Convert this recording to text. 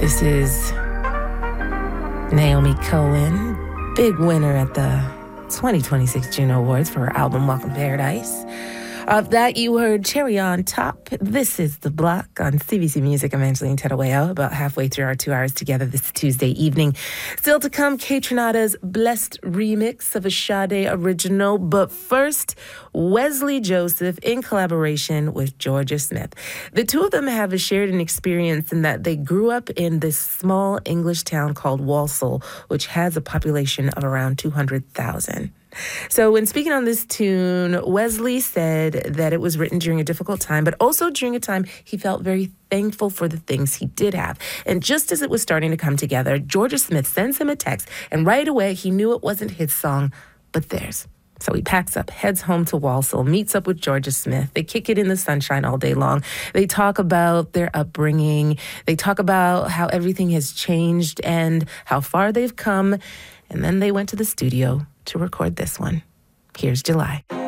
This is Naomi Cohen, big winner at the 2026 Juno Awards for her album Welcome to Paradise. Of that, you heard Cherry on Top. This is The Block on CBC Music. I'm Angeline Tedaweo, about halfway through our 2 hours together this Tuesday evening. Still to come, Kaytranada's Blessed remix of a Sade original. But first, Wesley Joseph in collaboration with Jorja Smith. The two of them have a shared an experience in that they grew up in this small English town called Walsall, which has a population of around 200,000. So when speaking on this tune, Wesley said that it was written during a difficult time, but also during a time he felt very thankful for the things he did have. And just as it was starting to come together, Jorja Smith sends him a text, and right away he knew it wasn't his song, but theirs. So he packs up, heads home to Walsall, meets up with Jorja Smith. They kick it in the sunshine all day long. They talk about their upbringing. They talk about how everything has changed and how far they've come. And then they went to the studio to record this one. Here's July.